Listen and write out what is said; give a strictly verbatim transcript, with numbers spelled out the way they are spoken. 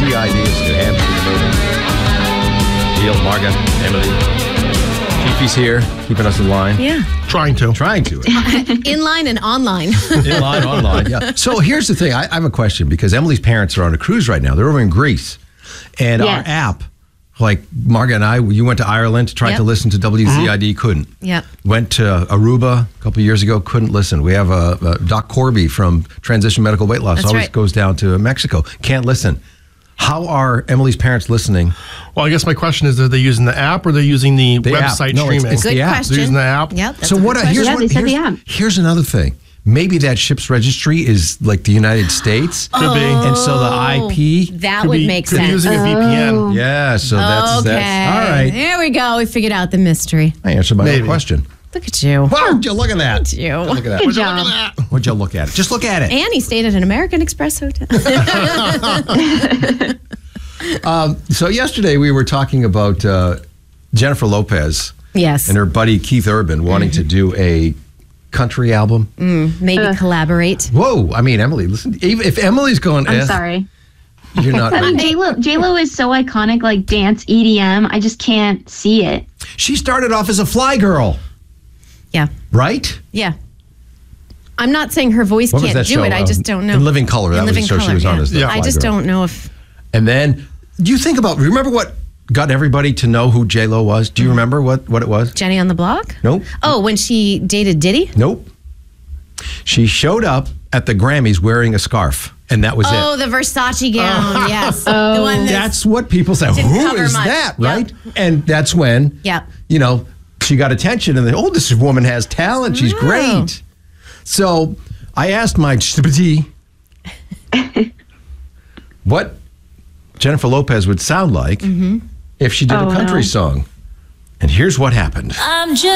Z I D is New Hampshire in the building. Neil, Marga, Emily. Fifi's here, keeping us in line. Yeah. Trying to. Trying to. In line and online. In line, online, yeah. So here's the thing. I, I have a question because Emily's parents are on a cruise right now. They're over in Greece. And Yes. our app, like Marga and I, you went to Ireland, tried Yep. to listen to W Z I D, couldn't. Yep. Went to Aruba a couple of years ago, couldn't listen. We have a, a Doc Corby from Transition Medical Weight Loss. That's Always right. goes down to Mexico. Can't listen. How are Emily's parents listening? Well, I guess my question is, are they using the app or are they using the, The app. website No, it's- streaming? it's Good the app. question. They're using the app? Yep. That's so a what? good Here's Yeah, what. they said here's, the app. here's another thing. Maybe that ship's registry is like the United States, Could be. and so the I P. That Could would be, make could be sense. using a V P N. Yeah, so that's okay. that's all right. There we go. We figured out the mystery. I answered my own Maybe. question. Look at you. Wow, would you look at that? Look at you. Look at that. Good job. Would you look at it? Just look at it. And he stayed at an American Express hotel. So yesterday we were talking about uh, Jennifer Lopez Yes. and her buddy Keith Urban wanting to do a country album. Maybe collaborate. Whoa! I mean, Emily, listen. Even if Emily's going, I'm eh, sorry. you're not. I mean, ready. J-Lo, J-Lo is so iconic, like dance, E D M. I just can't see it. She started off as a fly girl, Yeah. right? Yeah. I'm not saying her voice What was can't that do show? it. I Um, just don't know. In Living Color, that In was the Living show she Color, was on yeah. as the Yeah. fly I just girl. don't know if. And then, do you think about? Remember what got everybody to know who J Lo was? Do you remember what what it was? Jenny on the Block? Nope. Oh, when she dated Diddy? Nope. She showed up at the Grammys wearing a scarf, and that was Oh, it. the Versace gown. Yes. The one that's, That's what people say. Didn't Who cover is much. that? Yep. Right? And that's when, Yep. you know, she got attention, and then, oh, this woman has talent. She's Oh. great. So I asked my ch'tipati what Jennifer Lopez would sound like if she did Oh, a country no. song. And here's what happened. I'm just